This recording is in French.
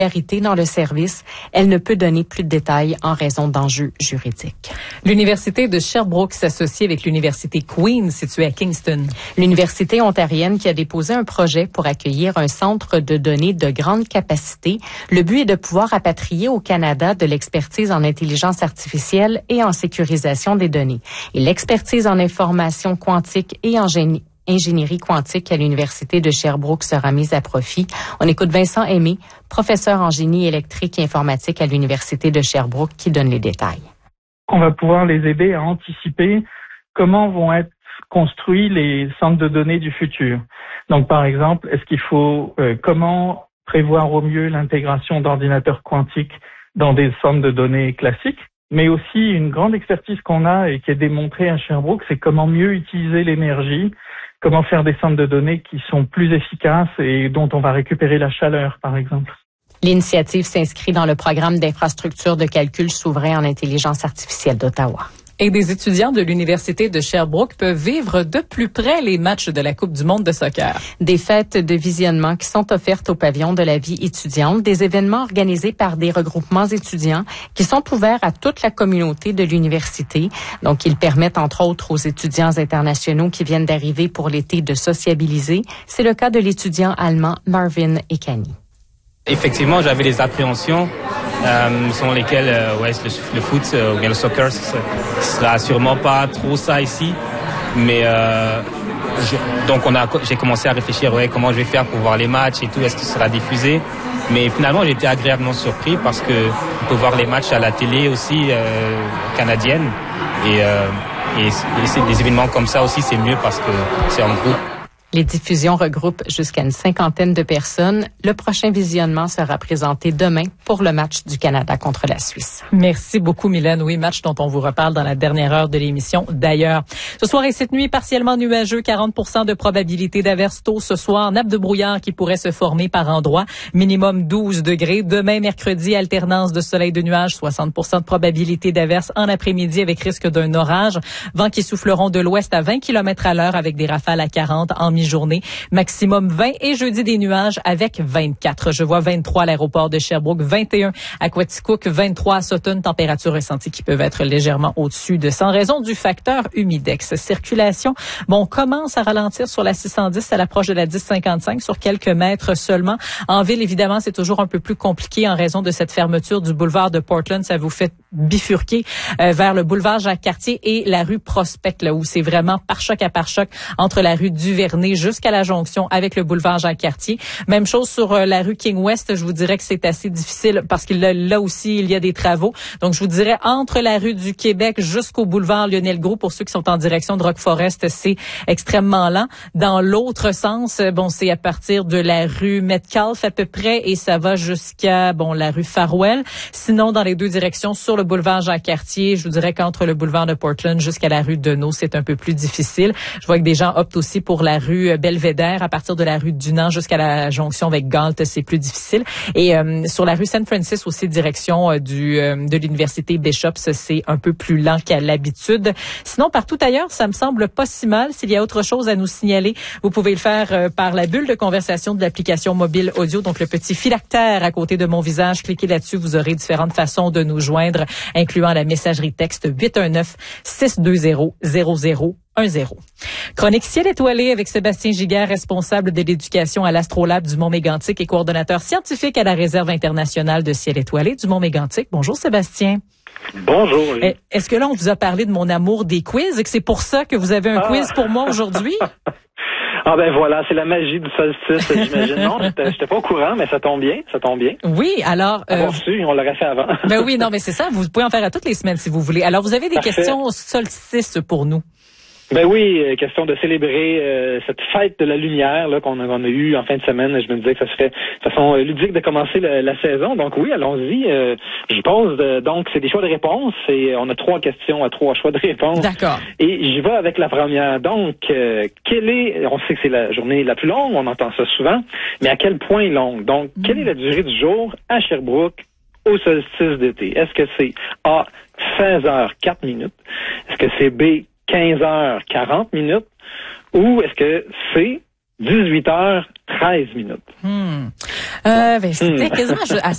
dans le service, elle ne peut donner plus de détails en raison d'enjeux juridiques. L'Université de Sherbrooke s'associe avec l'Université Queen's située à Kingston. L'Université ontarienne qui a déposé un projet pour accueillir un centre de données de grande capacité. Le but est de pouvoir rapatrier au Canada de l'expertise en intelligence artificielle et en sécurisation des données. Et l'expertise en information quantique et en ingénierie quantique à l'Université de Sherbrooke sera mise à profit. On écoute Vincent Aimé, professeur en génie électrique et informatique à l'Université de Sherbrooke, qui donne les détails. On va pouvoir les aider à anticiper comment vont être construits les centres de données du futur. Donc, par exemple, est-ce qu'il faut comment prévoir au mieux l'intégration d'ordinateurs quantiques dans des centres de données classiques? Mais aussi, une grande expertise qu'on a et qui est démontrée à Sherbrooke, c'est comment mieux utiliser l'énergie, comment faire des centres de données qui sont plus efficaces et dont on va récupérer la chaleur, par exemple. L'initiative s'inscrit dans le programme d'infrastructure de calcul souverain en intelligence artificielle d'Ottawa. Et des étudiants de l'Université de Sherbrooke peuvent vivre de plus près les matchs de la Coupe du monde de soccer. Des fêtes de visionnement qui sont offertes au pavillon de la vie étudiante, des événements organisés par des regroupements étudiants qui sont ouverts à toute la communauté de l'université. Donc, ils permettent entre autres aux étudiants internationaux qui viennent d'arriver pour l'été de sociabiliser. C'est le cas de l'étudiant allemand Marvin Ekani. Effectivement, j'avais des appréhensions selon lesquelles le foot ou bien le soccer ce sera sûrement pas trop ça ici, mais j'ai commencé à réfléchir comment je vais faire pour voir les matchs et tout, est-ce que ce sera diffusé, mais finalement j'ai été agréablement surpris parce que on peut voir les matchs à la télé aussi canadienne et c'est des événements comme ça aussi, c'est mieux parce que c'est en groupe. Les diffusions regroupent jusqu'à une 50aine de personnes. Le prochain visionnement sera présenté demain pour le match du Canada contre la Suisse. Merci beaucoup, Mylène. Oui, match dont on vous reparle dans la dernière heure de l'émission. D'ailleurs, ce soir et cette nuit, partiellement nuageux, 40% de probabilité d'averse tôt ce soir. Nappe de brouillard qui pourrait se former par endroits. Minimum 12 degrés. Demain, mercredi, alternance de soleil de nuages. 60% de probabilité d'averse en après-midi avec risque d'un orage. Vents qui souffleront de l'ouest à 20 km à l'heure avec des rafales à 40 en mi-journée, maximum 20 et jeudi des nuages avec 24. Je vois 23 à l'aéroport de Sherbrooke, 21 à Quaticook, 23 à Sutton, températures ressenties qui peuvent être légèrement au-dessus de 100 en raison du facteur humidex. Circulation, on commence à ralentir sur la 610 à l'approche de la 1055 sur quelques mètres seulement. En ville, évidemment, c'est toujours un peu plus compliqué en raison de cette fermeture du boulevard de Portland. Ça vous fait bifurquer vers le boulevard Jacques-Cartier et la rue Prospect, là où c'est vraiment pare-choc à pare-choc entre la rue Duvernay jusqu'à la jonction avec le boulevard Jacques-Cartier. Même chose sur la rue King-West, je vous dirais que c'est assez difficile parce que là aussi, il y a des travaux. Donc, je vous dirais entre la rue du Québec jusqu'au boulevard Lionel-Gros, pour ceux qui sont en direction de Rock Forest, c'est extrêmement lent. Dans l'autre sens, c'est à partir de la rue Metcalfe à peu près et ça va jusqu'à, la rue Farwell. Sinon, dans les deux directions, sur le boulevard Jacques-Cartier, je vous dirais qu'entre le boulevard de Portland jusqu'à la rue Deneau, c'est un peu plus difficile. Je vois que des gens optent aussi pour la rue Belvédère, à partir de la rue Dunant jusqu'à la jonction avec Galt, c'est plus difficile. Et sur la rue Saint-Francis aussi, direction de l'université Bishops, c'est un peu plus lent qu'à l'habitude. Sinon, partout ailleurs, ça me semble pas si mal. S'il y a autre chose à nous signaler, vous pouvez le faire par la bulle de conversation de l'application mobile audio, donc le petit phylactère à côté de mon visage. Cliquez là-dessus, vous aurez différentes façons de nous joindre, incluant la messagerie texte 819-620-0010. Chronique Ciel étoilé avec Sébastien Giguère, responsable de l'éducation à l'Astrolabe du Mont-Mégantic et coordonnateur scientifique à la Réserve internationale de Ciel étoilé du Mont-Mégantic. Bonjour Sébastien. Bonjour. Oui. Est-ce que là, on vous a parlé de mon amour des quiz et que c'est pour ça que vous avez un quiz pour moi aujourd'hui? Ah ben voilà, c'est la magie du solstice, j'imagine. Non, j'étais pas au courant, mais ça tombe bien. Oui, alors... on l'aurait fait avant. Ben oui, non, mais c'est ça, vous pouvez en faire à toutes les semaines si vous voulez. Alors, vous avez des questions solstice pour nous? Ben oui, question de célébrer cette fête de la lumière là qu'on a eu en fin de semaine. Je me disais que ça serait de façon ludique de commencer la saison. Donc oui, allons-y. Je pose donc c'est des choix de réponses et on a 3 questions à 3 choix de réponses. D'accord. Et j'y vais avec la première. Donc on sait que c'est la journée la plus longue, on entend ça souvent, mais à quel point longue? Donc quelle est la durée du jour à Sherbrooke au solstice d'été? Est-ce que c'est A 16h04 Est-ce que c'est B 15h40 ou est-ce que c'est 18h13 C'était quasiment à